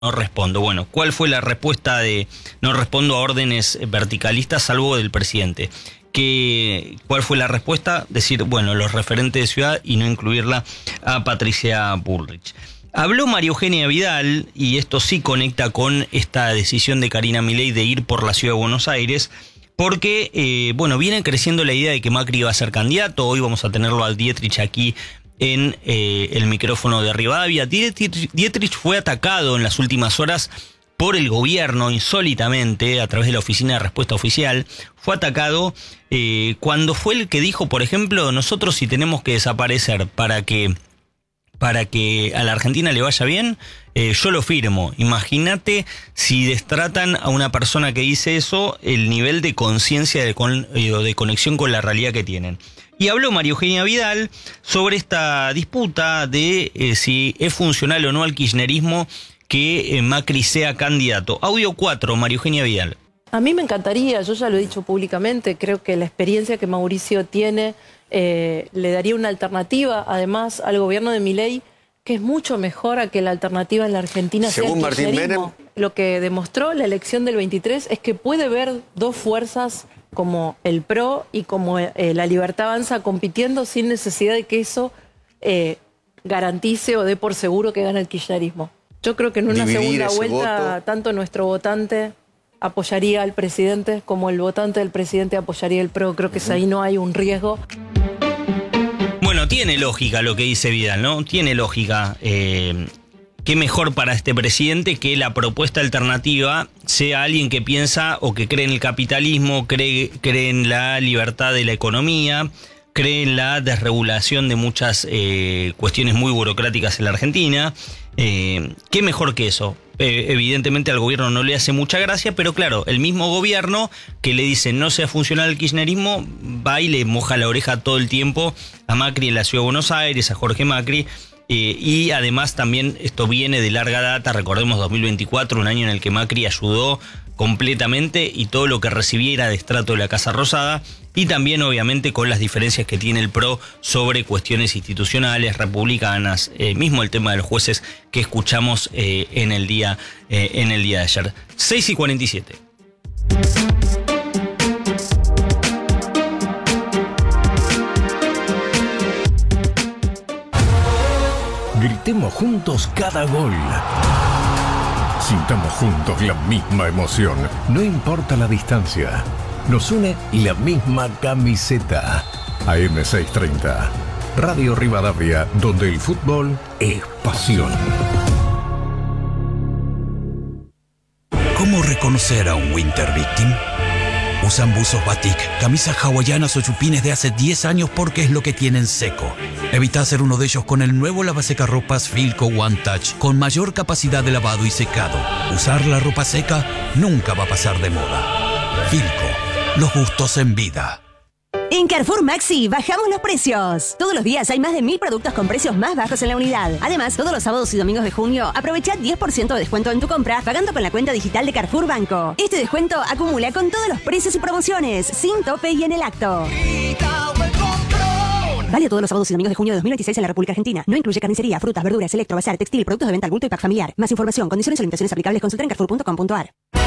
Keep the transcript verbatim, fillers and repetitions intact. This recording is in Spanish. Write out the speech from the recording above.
no respondo. Bueno, ¿cuál fue la respuesta de no respondo a órdenes verticalistas salvo del presidente? Que, ¿Cuál fue la respuesta? Decir, bueno, los referentes de ciudad y no incluirla a Patricia Bullrich. Habló María Eugenia Vidal, y esto sí conecta con esta decisión de Karina Milei de ir por la ciudad de Buenos Aires, porque, eh, bueno, viene creciendo la idea de que Macri iba a ser candidato. Hoy vamos a tenerlo al Dietrich aquí en eh, el micrófono de Rivadavia. Dietrich, Dietrich fue atacado en las últimas horas por el gobierno insólitamente a través de la Oficina de Respuesta Oficial. Fue atacado eh, cuando fue el que dijo, por ejemplo, nosotros si tenemos que desaparecer para que, para que a la Argentina le vaya bien, eh, yo lo firmo. Imagínate si destratan a una persona que dice eso, el nivel de conciencia de, con, eh, de conexión con la realidad que tienen. Y habló María Eugenia Vidal sobre esta disputa de eh, si es funcional o no al kirchnerismo que eh, Macri sea candidato. Audio cuatro, María Eugenia Vidal. A mí me encantaría, yo ya lo he dicho públicamente, creo que la experiencia que Mauricio tiene eh, le daría una alternativa, además, al gobierno de Milei, que es mucho mejor a que la alternativa en la Argentina sea el kirchnerismo. Lo que demostró la elección del veintitrés es que puede haber dos fuerzas como el PRO y como eh, la Libertad Avanza compitiendo sin necesidad de que eso eh, garantice o dé por seguro que gana el kirchnerismo. Yo creo que en una segunda vuelta voto. Tanto nuestro votante apoyaría al presidente como el votante del presidente apoyaría el PRO. Creo que uh-huh. ahí no hay un riesgo. Bueno, tiene lógica lo que dice Vidal, ¿no? Tiene lógica. Eh, qué mejor para este presidente que la propuesta alternativa sea alguien que piensa o que cree en el capitalismo, cree, cree en la libertad de la economía, cree en la desregulación de muchas eh, cuestiones muy burocráticas en la Argentina. Eh, ¿Qué mejor que eso? Eh, evidentemente al gobierno no le hace mucha gracia, pero claro, el mismo gobierno que le dice no sea funcional el kirchnerismo, va y le moja la oreja todo el tiempo a Macri en la Ciudad de Buenos Aires, a Jorge Macri. Eh, y además también esto viene de larga data, recordemos dos mil veinticuatro, un año en el que Macri ayudó completamente y todo lo que recibía era destrato de la Casa Rosada, y también obviamente con las diferencias que tiene el PRO sobre cuestiones institucionales, republicanas, eh, mismo el tema de los jueces que escuchamos eh, en, el día, eh, en el día de ayer. seis y cuarenta y siete. Gritemos juntos cada gol. Sintamos juntos la misma emoción, no importa la distancia. Nos une la misma camiseta. A eme seiscientos treinta, Radio Rivadavia, donde el fútbol es pasión. ¿Cómo reconocer a un winter victim? Usan buzos batik, camisas hawaianas o chupines de hace diez años porque es lo que tienen seco. Evita ser uno de ellos con el nuevo lavasecarropas Filco One Touch con mayor capacidad de lavado y secado. Usar la ropa seca nunca va a pasar de moda. Filco, los gustos en vida. En Carrefour Maxi bajamos los precios. Todos los días hay más de mil productos con precios más bajos en la unidad. Además, todos los sábados y domingos de junio, aprovecha diez por ciento de descuento en tu compra pagando con la cuenta digital de Carrefour Banco. Este descuento acumula con todos los precios y promociones, sin tope y en el acto. Vale todos los sábados y domingos de junio de dos mil veintiséis en la República Argentina. No incluye carnicería, frutas, verduras, electro, bazar, textil, productos de venta al bulto y pack familiar. Más información, condiciones y limitaciones aplicables, consulta en carrefour punto com punto ar.